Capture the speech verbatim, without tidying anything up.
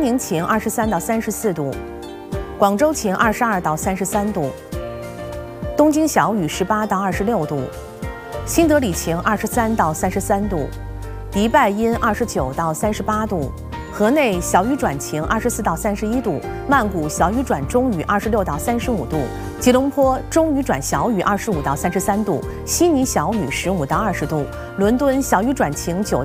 宁晴二十三到三十四度，广州晴二十二到三十三度，东京小雨十八到二十六度，新德里晴二十三到三十三度，迪拜阴二十九到三十八度，河内小雨转晴二十四到三十一度，曼谷小雨转中雨二十六到三十五度，吉隆坡中雨转小雨二十五到三十三度，悉尼小雨十五到二十度，伦敦小雨转晴九。